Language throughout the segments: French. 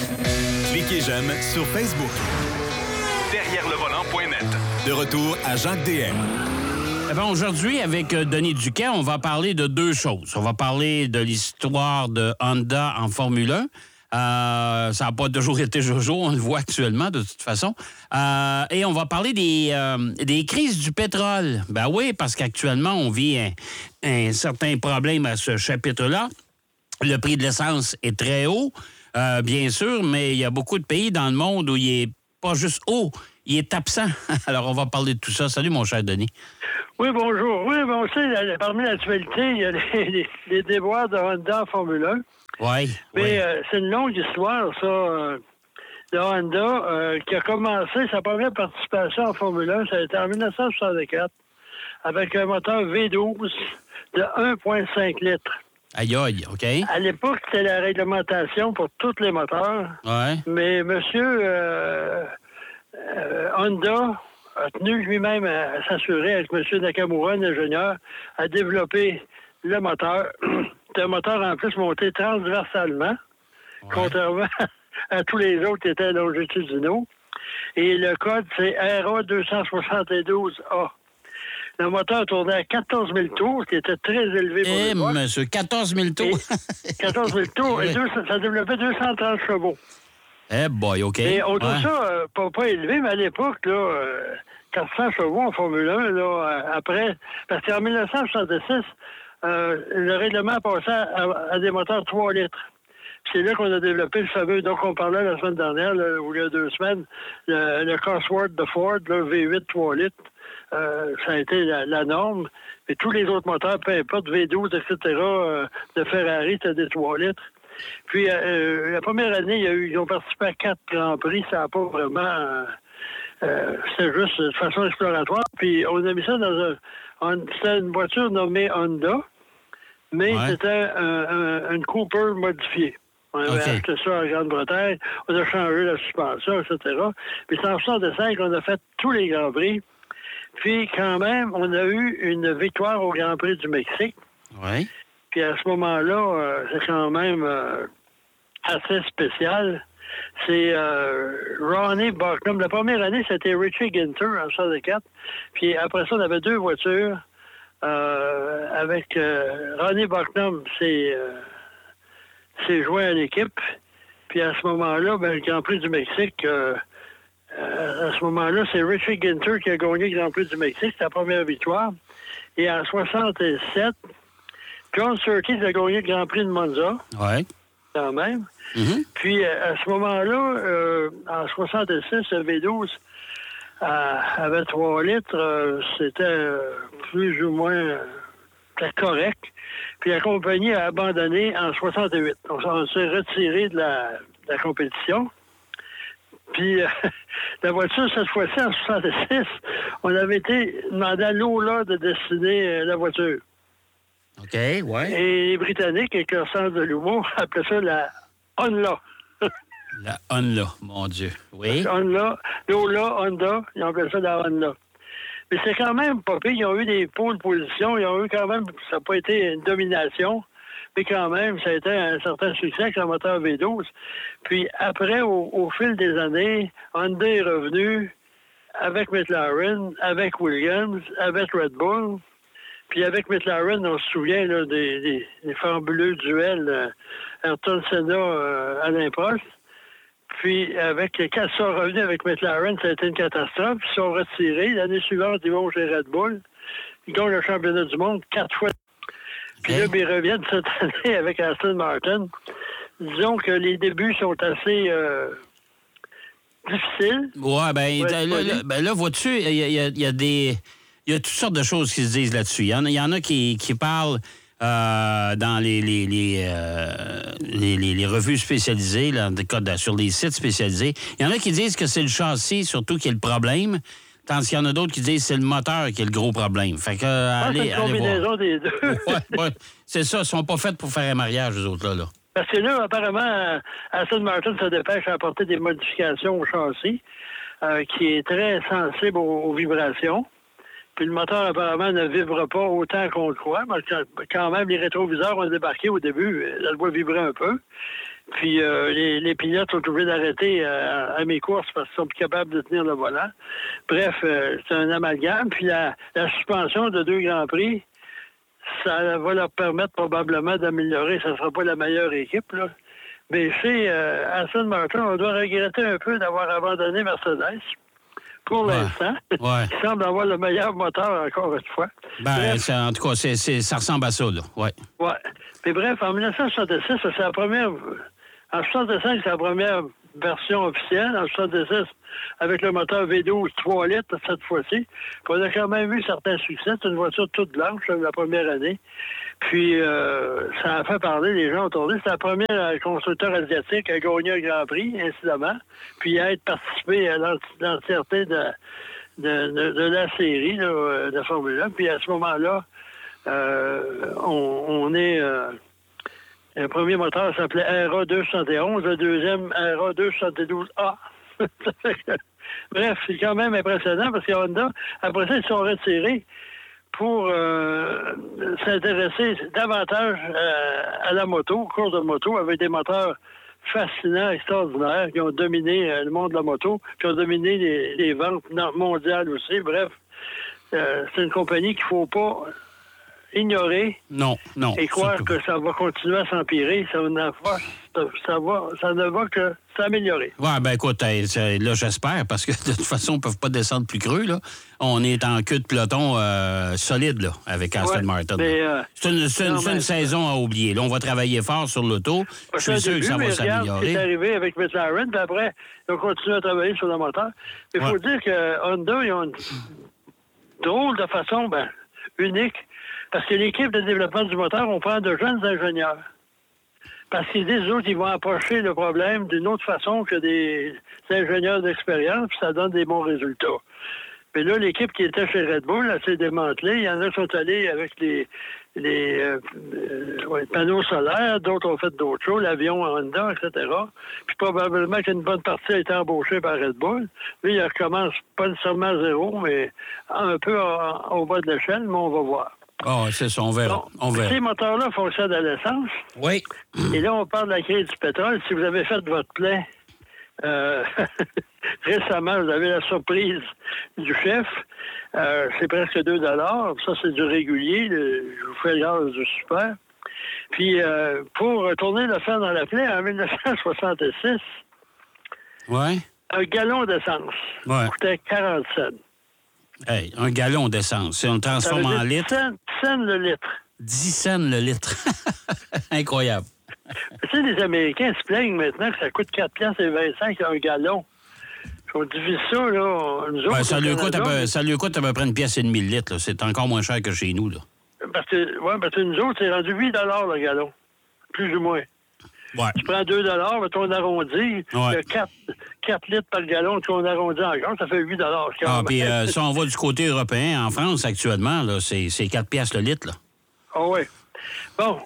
Cliquez j'aime sur Facebook. Derrière le volant.net. De retour à Jacques DM. Eh bien, aujourd'hui, avec Denis Duquet, on va parler de deux choses. On va parler de l'histoire de Honda en Formule 1. Ça n'a pas toujours été Jojo, on le voit actuellement de toute façon. Et on va parler des crises du pétrole. Ben oui, parce qu'actuellement, on vit un certain problème à ce chapitre-là. Le prix de l'essence est très haut, bien sûr, mais il y a beaucoup de pays dans le monde où il est pas juste haut, il est absent. Alors, on va parler de tout ça. Salut, mon cher Denis. Oui, bonjour. Oui, bon, on sait, parmi l'actualité, il y a les déboires de Honda en Formule 1. Oui. Mais c'est une longue histoire, ça, de Honda, qui a commencé sa première participation en Formule 1, ça a été en 1964, avec un moteur V12 de 1,5 litres. Aïe, aïe, OK. À l'époque, c'était la réglementation pour tous les moteurs. Ouais. Mais monsieur Honda a tenu lui-même à s'assurer avec monsieur Nakamura, un ingénieur, à développer le moteur. C'est un moteur en plus monté transversalement, contrairement à tous les autres qui étaient longitudinaux. Et le code, c'est RA272A. Le moteur tournait à 14 000 tours, ce qui était très élevé pour l'époque. Monsieur, 14 000 tours. 14 000 tours, et ça développait 230 chevaux. Eh boy, OK. Et on trouve ça pas élevé, mais à l'époque, là, 400 chevaux en Formule 1, là, après, parce qu'en 1966, le règlement passait à des moteurs 3 litres. C'est là qu'on a développé le fameux, donc on parlait la semaine dernière, là, ou il y a 2 semaines, le Cosworth de Ford, le V8 3 litres. Ça a été la norme. Mais tous les autres moteurs, peu importe, V12, etc., de Ferrari, c'était des 3 litres. Puis, la première année, ils ont participé à 4 Grands Prix. Ça n'a pas vraiment... c'était juste de façon exploratoire. Puis, on a mis ça dans c'était une voiture nommée Honda, mais c'était une Cooper modifiée. On avait acheté ça en Grande-Bretagne. On a changé la suspension, etc. Puis, en 1965, on a fait tous les Grands Prix. Puis, quand même, on a eu une victoire au Grand Prix du Mexique. Oui. Puis, à ce moment-là, c'est quand même assez spécial. C'est Ronnie Bucknum. La première année, c'était Richie Ginter en 1964. Puis, après ça, on avait 2 voitures avec Ronnie Bucknum, s'est joint à l'équipe. Puis, à ce moment-là, le Grand Prix du Mexique... à ce moment-là, c'est Richie Ginter qui a gagné le Grand Prix du Mexique. C'était la première victoire. Et en 67, John Surtees a gagné le Grand Prix de Monza. Oui. Quand même. Mm-hmm. Puis, à ce moment-là, en 66, le V12 avait 3 litres. C'était plus ou moins correct. Puis, la compagnie a abandonné en 68. Donc, on s'est retiré de la compétition. Puis, la voiture, cette fois-ci, en 66, on avait été demandé à Lola de dessiner la voiture. OK, ouais. Et les Britanniques, avec leur sens de l'humour, appelaient ça la Honda. La Honda, mon Dieu. Oui. Honda, Lola, Honda, ils appelaient ça la Honda. Mais c'est quand même pas pire. Ils ont eu des pôles positions. Ils ont eu quand même, ça n'a pas été une domination. Mais quand même, ça a été un certain succès avec le moteur V12. Puis après, au fil des années, Honda est revenu avec McLaren, avec Williams, avec Red Bull. Puis avec McLaren, on se souvient là, des fabuleux duels Ayrton Senna, Alain Prost. Puis quand ils sont revenus avec McLaren, ça a été une catastrophe. Ils sont retirés. L'année suivante, ils vont chez Red Bull. Ils gagnent le championnat du monde 4 fois. Puis là, ils reviennent cette année avec Aston Martin. Disons que les débuts sont assez difficiles. Ouais, là, vois-tu, il y a toutes sortes de choses qui se disent là-dessus. Il y en a qui parlent dans les revues spécialisées, là, sur les sites spécialisés. Il y en a qui disent que c'est le châssis, surtout, qui est le problème. Tandis qu'il y en a d'autres qui disent que c'est le moteur qui est le gros problème. Fait que, allez voir. C'est une combinaison des deux. Ouais. C'est ça, ils sont pas faits pour faire un mariage, eux autres, là. Parce que là, apparemment, Aston Martin se dépêche à apporter des modifications au châssis qui est très sensible aux vibrations. Puis le moteur, apparemment, ne vibre pas autant qu'on le croit. Mais quand même, les rétroviseurs ont débarqué au début. Ça doit vibrer un peu. Puis les pilotes sont obligés d'arrêter à mes courses parce qu'ils sont plus capables de tenir le volant. Bref, c'est un amalgame. Puis la suspension de 2 Grands Prix, ça va leur permettre probablement d'améliorer. Ça ne sera pas la meilleure équipe, là. Mais chez Aston Martin, on doit regretter un peu d'avoir abandonné Mercedes. Pour l'instant, il semble avoir le meilleur moteur, encore une fois. Bref, en tout cas, ça ressemble à ça, là. Oui. Mais bref, en 1966, c'est la première... En 65, c'est la première version officielle. En 76, avec le moteur V12 3 litres, cette fois-ci. Puis on a quand même eu certains succès. C'est une voiture toute blanche, la première année. Puis, ça a fait parler les gens autour d'eux. C'est la première constructeur asiatique à gagner un Grand Prix, incidemment. Puis à être participé à l'entièreté de la série là, de Formule 1. Puis à ce moment-là, on est... le premier moteur s'appelait RA 271, le deuxième RA 272A. Bref, c'est quand même impressionnant parce que Honda, après ça, ils sont retirés pour s'intéresser davantage à la moto, course de moto, avec des moteurs fascinants, extraordinaires, qui ont dominé le monde de la moto, qui ont dominé les ventes mondiales aussi. Bref, c'est une compagnie qu'il ne faut pas ignorer et croire que ça va continuer à s'empirer. Ça ne va que s'améliorer. Oui, ben écoute, là, j'espère, parce que de toute façon, on ne peut pas descendre plus creux, là. On est en queue de peloton solide, là, avec Aston Martin. C'est une saison à oublier. Là, on va travailler fort sur l'auto. Je suis sûr que ça va s'améliorer. C'est arrivé avec McLaren, puis après, ils ont continué à travailler sur le moteur. Il faut dire que Honda, ils ont une drôle de façon unique. Parce que l'équipe de développement du moteur, on prend de jeunes ingénieurs. Parce qu'ils disent, eux autres, ils vont approcher le problème d'une autre façon que des ingénieurs d'expérience, puis ça donne des bons résultats. Mais là, l'équipe qui était chez Red Bull, elle s'est démantelée. Il y en a qui sont allés avec les panneaux solaires, d'autres ont fait d'autres choses, l'avion Honda, etc. Puis probablement qu'une bonne partie a été embauchée par Red Bull. Lui, il recommence pas nécessairement à zéro, mais un peu au bas de l'échelle, mais on va voir. C'est ça, on verra. Ces moteurs-là fonctionnent à l'essence. Oui. Et là, on parle de la crise du pétrole. Si vous avez fait votre plein récemment, vous avez la surprise du chef. C'est presque 2 $. Ça, c'est du régulier. Je vous fais l'heure du super. Puis, pour retourner le fer dans la plaie, en 1966, un gallon d'essence coûtait 40 cents. Hey, un gallon d'essence. Si on le transforme en litres... 10 cents le litre. 10 cents le litre. Incroyable. Tu sais, les Américains se plaignent maintenant que ça coûte 4,25 $ un gallon. On divise ça, là. Nous autres, ça lui coûte à peu près 1,5 $ le litre. Là. C'est encore moins cher que chez nous. Là. Parce que nous autres, c'est rendu 8 $ le gallon. Plus ou moins. Ouais. Tu prends 2 $, mais on arrondit. 4 litres par gallon, on arrondit encore, ça fait 8 $. Puis si on va du côté européen, en France, actuellement, là, c'est 4 piastres le litre. Là. Ah oui. Bon.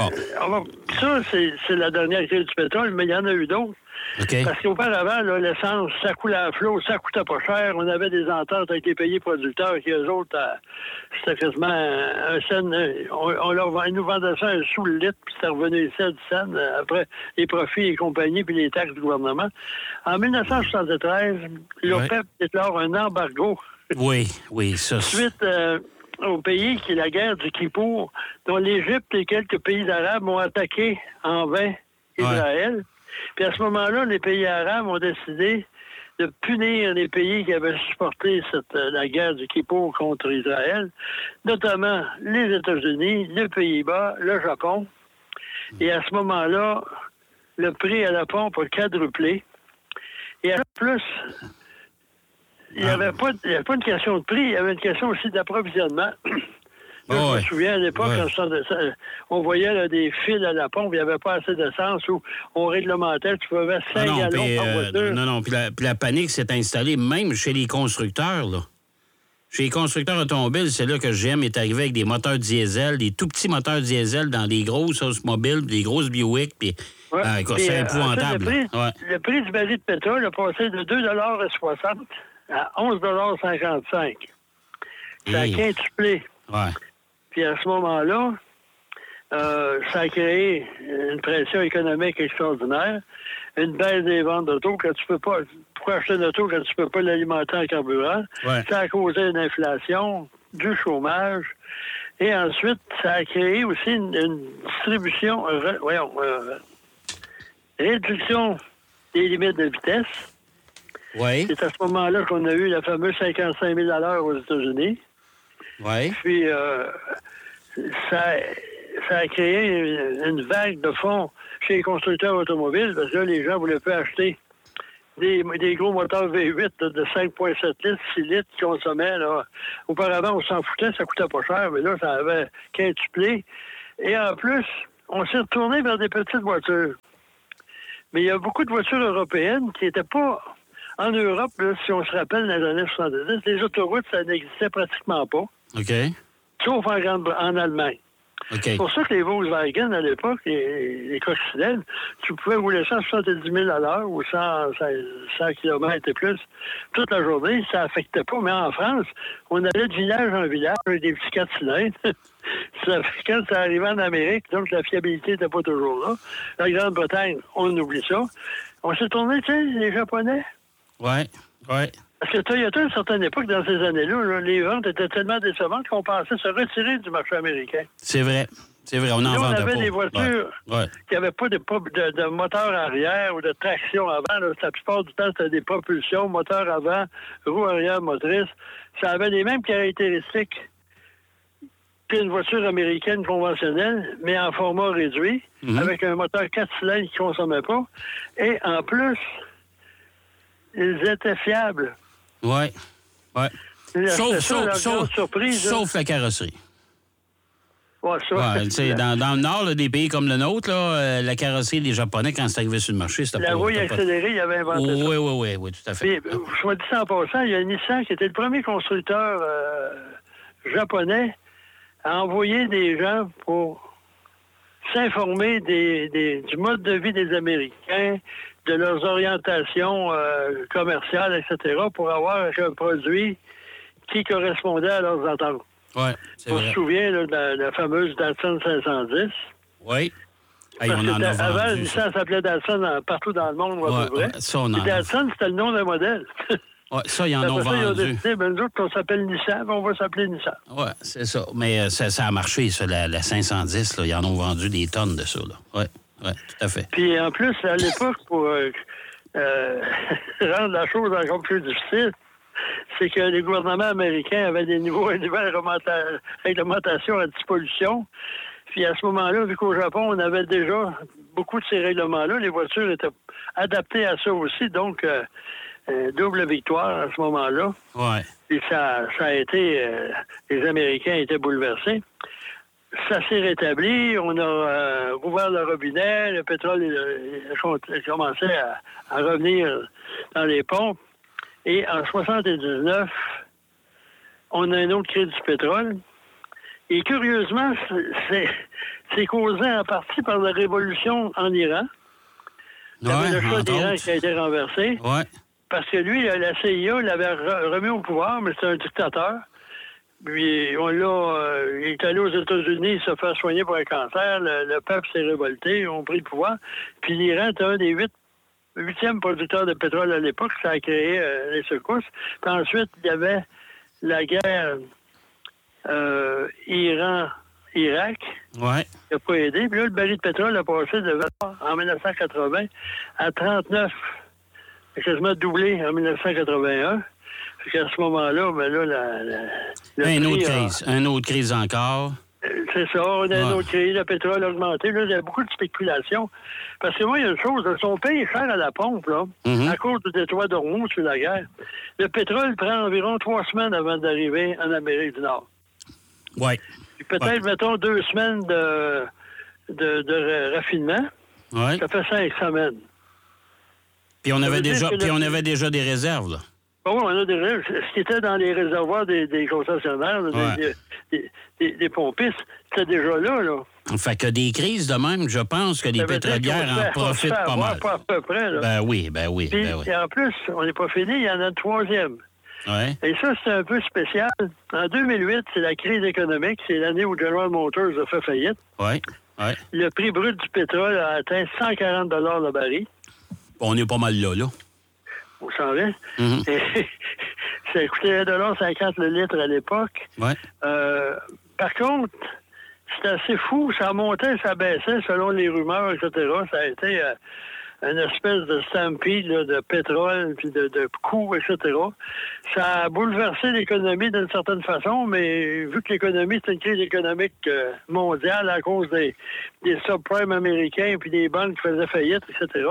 Ça, c'est la dernière crise du pétrole, mais il y en a eu d'autres. Okay. Parce qu'auparavant, là, l'essence, ça coulait à flot, ça coûtait pas cher. On avait des ententes avec les pays producteurs qui, eux autres, c'était quasiment un cent. Ils nous vendaient ça un sous le litre, puis c'était revenu ici à 10 cents après les profits et compagnie, puis les taxes du gouvernement. En 1973, l'OPEP déclare un embargo. Oui, ça. Suite au pays qui est la guerre du Kippour, dont l'Égypte et quelques pays arabes ont attaqué en vain Israël. Puis à ce moment-là, les pays arabes ont décidé de punir les pays qui avaient supporté la guerre du Kippour contre Israël, notamment les États-Unis, les Pays-Bas, le Japon. Et à ce moment-là, le prix à la pompe a quadruplé. Et en plus, il n'y avait pas une question de prix, il y avait une question aussi d'approvisionnement. Je me souviens, à l'époque, on voyait là, des fils à la pompe, il n'y avait pas assez d'essence où on réglementait, tu pouvais 5 gallons par voiture. Non, puis la panique s'est installée même chez les constructeurs, là. Chez les constructeurs automobiles, c'est là que GM est arrivé avec des moteurs diesel, des tout petits moteurs diesel dans des grosses automobiles, des grosses Buick, puis c'est épouvantable. Le prix du baril de pétrole a passé de 2,60 $ à 11,55 $. Ça a quintuplé. Ouais. Puis à ce moment-là, Ça a créé une pression économique extraordinaire, une baisse des ventes d'auto que tu peux pas. Pourquoi acheter une auto quand tu peux pas l'alimenter en carburant? Ouais. Ça a causé une inflation, du chômage, et ensuite, ça a créé aussi une distribution, réduction des limites de vitesse. Oui. C'est à ce moment-là qu'on a eu la fameuse 55 000 $ aux États-Unis. Oui. Puis, ça a créé une vague de fonds chez les constructeurs automobiles, parce que là, les gens ne voulaient pas acheter des gros moteurs V8 de 5,7 litres, 6 litres qui consommaient. Là. Auparavant, on s'en foutait, ça coûtait pas cher, mais là, ça avait quintuplé. Et en plus, on s'est retourné vers des petites voitures. Mais il y a beaucoup de voitures européennes qui n'étaient pas... En Europe, là, si on se rappelle, dans les années 70, les autoroutes, ça n'existait pratiquement pas. OK. Sauf en Allemagne. OK. C'est pour ça que les Volkswagen, à l'époque, les coccinelles, tu pouvais rouler ça à 70 000 $ ou 100 km et plus toute la journée. Ça n'affectait pas. Mais en France, on allait de village en village avec des petits 4 cylindres. Quand ça arrivait en Amérique, donc la fiabilité n'était pas toujours là. La Grande-Bretagne, on oublie ça. On s'est tourné, tu sais, les Japonais. Oui. Oui. Parce que Toyota, à une certaine époque, dans ces années-là, là, les ventes étaient tellement décevantes qu'on pensait se retirer du marché américain. C'est vrai. C'est vrai, on en vendait pas. On avait des voitures ouais. qui n'avaient pas de moteur arrière ou de traction avant. Là. La plupart du temps, c'était des propulsions, moteur avant, roue arrière motrice. Ça avait les mêmes caractéristiques qu'une voiture américaine conventionnelle, mais en format réduit, avec un moteur 4 cylindres qui ne consommait pas. Et en plus, ils étaient fiables. Oui. Ouais. Sauf la carrosserie. Ouais, ça, ouais, dans le nord, là, des pays comme le nôtre, là, la carrosserie des Japonais, quand c'est arrivé sur le marché, c'était la rouille accélérée, il avait inventé ça. Oui, tout à fait. Puis, soit dit en passant, il y a Nissan qui était le premier constructeur japonais à envoyer des gens pour s'informer du mode de vie des Américains, de leurs orientations commerciales, etc., pour avoir un produit qui correspondait à leurs attentes. Oui, c'est vrai. On se souvient là, de la fameuse Datsun 510. Oui. Hey, on en a vendu. Avant, Nissan s'appelait Datsun partout dans le monde, à peu près. Ça, on en a. Datsun, c'était le nom d'un modèle. Oui, ça, ils en ont vendu. Ils ont décidé, nous autres, qu'on s'appelle Nissan, on va s'appeler Nissan. Oui, c'est ça. Mais ça a marché, ça, la 510, là, ils en ont vendu des tonnes de ça, là. Oui, tout à fait. Puis, en plus, à l'époque, pour rendre la chose encore plus difficile, c'est que les gouvernements américains avaient des nouvelles réglementations anti-pollution. Puis à ce moment-là, vu qu'au Japon, on avait déjà beaucoup de ces règlements-là, les voitures étaient adaptées à ça aussi. Donc, double victoire à ce moment-là. Ouais. Puis ça a été... les Américains étaient bouleversés. Ça s'est rétabli. On a rouvert le robinet. Le pétrole a commencé à revenir dans les pompes. Et en 1979, on a une autre crise du pétrole. Et curieusement, c'est causé en partie par la révolution en Iran. Il y avait le choix d'Iran qui a été renversé. Ouais. Parce que lui, la CIA l'avait remis au pouvoir, mais c'est un dictateur. Puis il est allé aux États-Unis se faire soigner pour un cancer. Le peuple s'est révolté, ils ont pris le pouvoir. Puis l'Iran était un des huitième producteur de pétrole à l'époque. Ça a créé les secousses. Puis ensuite, il y avait la guerre Iran-Irak. Ouais. Qui n'a pas aidé. Puis là, le baril de pétrole a passé de 20 en 1980 à 39. Il a quasiment doublé en 1981. Puis à ce moment-là, ben là, une autre crise encore. C'est ça, on a une autre crise, le pétrole a augmenté. Là, il y a beaucoup de spéculation. Parce que moi, il y a une chose, son paye cher à la pompe, là, à cause du détroit d'Ormuz sur la guerre. Le pétrole prend environ 3 semaines avant d'arriver en Amérique du Nord. Oui. Peut-être, mettons, 2 semaines de raffinement. Ouais. Ça fait 5 semaines. Puis on avait déjà des réserves, là. Bon, on a des réserves. Ce qui était dans les réservoirs des concessionnaires, des pompistes, c'était déjà là. Fait que des crises de même, je pense que les pétrolières en profitent pas mal. Pas à peu près, là. Ben oui. Et en plus, on n'est pas fini, il y en a une 3e. Ouais. Et ça, c'est un peu spécial. En 2008, c'est la crise économique. C'est l'année où General Motors a fait faillite. Oui. Ouais. Le prix brut du pétrole a atteint 140 $ le baril. On est pas mal là. Vous savez? Et ça coûtait 1,50 $ le litre à l'époque. Ouais. Par contre, c'était assez fou. Ça montait, ça baissait selon les rumeurs, etc. Ça a été une espèce de stampede là, de pétrole, puis de coûts, etc. Ça a bouleversé l'économie d'une certaine façon, mais vu que l'économie, c'est une crise économique mondiale à cause des subprimes américains puis des banques qui faisaient faillite, etc.,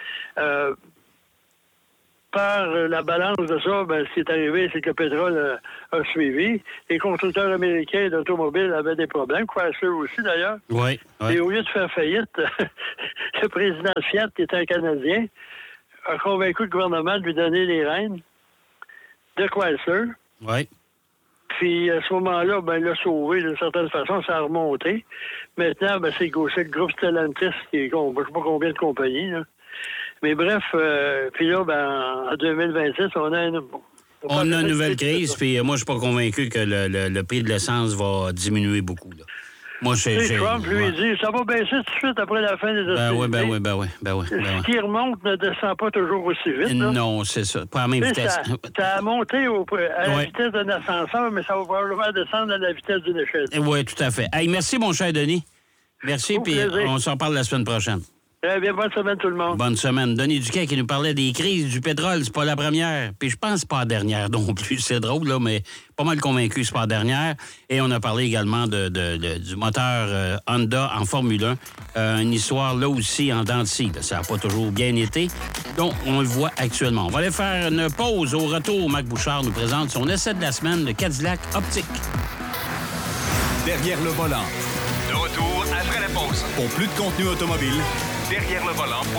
par la balance de ça, ce qui est arrivé, c'est que le pétrole a suivi. Les constructeurs américains d'automobiles avaient des problèmes, Chrysler aussi d'ailleurs. Oui. Et au lieu de faire faillite, le président Fiat, qui était un Canadien, a convaincu le gouvernement de lui donner les rênes de Chrysler. Oui. Puis à ce moment-là, il l'a sauvé d'une certaine façon, ça a remonté. Maintenant, c'est le groupe Stellantis qui est, je ne sais pas combien de compagnies, là. Mais bref, puis là, en 2026, on a une nouvelle crise, puis moi, je suis pas convaincu que le prix de l'essence va diminuer beaucoup. Là. Moi, Trump lui dit, ça va baisser tout de suite après la fin des hostilités. Ben oui. Ce qui remonte ne descend pas toujours aussi vite. Là. Non, c'est ça. Pas à la même vitesse. Ça a monté à la vitesse d'un ascenseur, mais ça va probablement descendre à la vitesse d'une échelle. Oui, tout à fait. Hey, merci, mon cher Denis. Merci, puis on s'en parle la semaine prochaine. Très bien, bonne semaine tout le monde. Bonne semaine. Denis Duquet qui nous parlait des crises du pétrole, c'est pas la première. Puis je pense pas la dernière non plus. C'est drôle, là, mais pas mal convaincu, c'est pas la dernière. Et on a parlé également du moteur Honda en Formule 1. Une histoire, là aussi, en dents de scie. Ça n'a pas toujours bien été. Donc, on le voit actuellement. On va aller faire une pause. Au retour, Mac Bouchard nous présente son essai de la semaine, le Cadillac Optique. Derrière le volant. De retour après la pause. Pour plus de contenu automobile, Derrière le volant.